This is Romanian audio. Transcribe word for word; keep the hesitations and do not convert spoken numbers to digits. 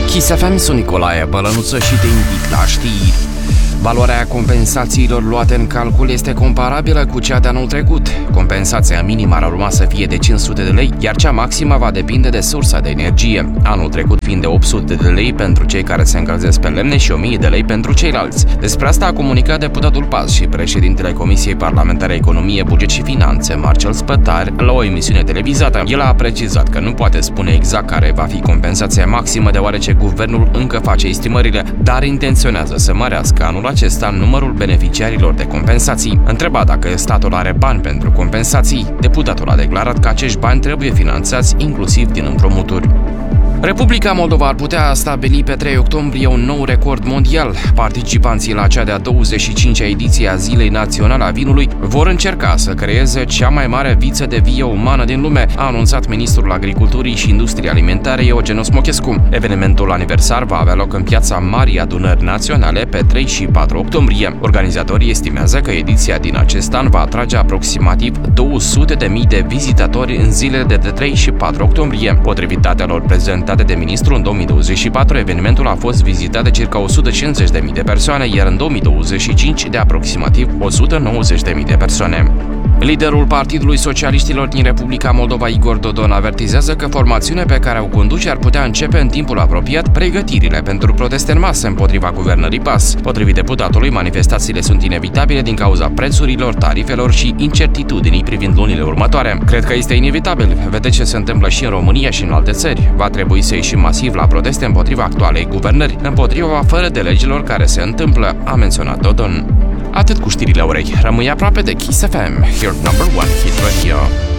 Kiss F M, sunt Nicolae Bălănuță și te invit la știri. Valoarea compensațiilor luate în calcul este comparabilă cu cea de anul trecut. Compensația minimă ar urma să fie de cinci sute de lei, iar cea maximă va depinde de sursa de energie. Anul trecut fiind de opt sute de lei pentru cei care se încălzesc pe lemne și o mie de lei pentru ceilalți. Despre asta a comunicat deputatul Paz și președintele Comisiei Parlamentare Economie, Buget și Finanțe, Marcel Spătar, la o emisiune televizată. El a precizat că nu poate spune exact care va fi compensația maximă, deoarece guvernul încă face estimările, dar intenționează să mărească anul acesta numărul beneficiarilor de compensații. Întrebat dacă statul are bani pentru compensații, deputatul a declarat că acești bani trebuie finanțați inclusiv din împrumuturi. Republica Moldova ar putea stabili pe trei octombrie un nou record mondial. Participanții la cea de-a douăzeci și cincea ediție a Zilei Naționale a Vinului vor încerca să creeze cea mai mare viță de vie umană din lume, a anunțat ministrul Agriculturii și Industriei Alimentare Eugen Smochescu. Evenimentul aniversar va avea loc în piața Marii Adunări Naționale pe trei și patru octombrie. Organizatorii estimează că ediția din acest an va atrage aproximativ două sute de mii de vizitatori în zilele de trei și patru octombrie. Potrivit datelor prezentate de ministru, în două mii douăzeci și patru evenimentul a fost vizitat de circa o sută cincizeci de mii de persoane, iar în două mii douăzeci și cinci de aproximativ o sută nouăzeci de mii de persoane. Liderul Partidului Socialiștilor din Republica Moldova, Igor Dodon, avertizează că formațiunea pe care o conduce ar putea începe în timpul apropiat pregătirile pentru proteste în masă împotriva guvernării P A S. Potrivit deputatului, manifestațiile sunt inevitabile din cauza prețurilor, tarifelor și incertitudinii privind lunile următoare. Cred că este inevitabil. Vedeți ce se întâmplă și în România și în alte țări. Va trebui să ieșim masiv la proteste împotriva actualei guvernări, împotriva fără de legilor care se întâmplă, a menționat Dodon. Atât cu știrile orei. Rămâi aproape de Kiss F M, your number one hit radio.